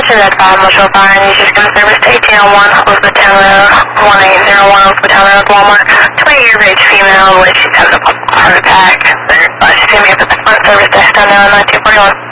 Roger, that's Mutual Fire, and you just going to service to 1801 Elizabethtown Road, 1801 Elizabethtown Road, Walmart. 20-year age female, which she's having a heart attack. She's going to be at the front service desk down there on 1941.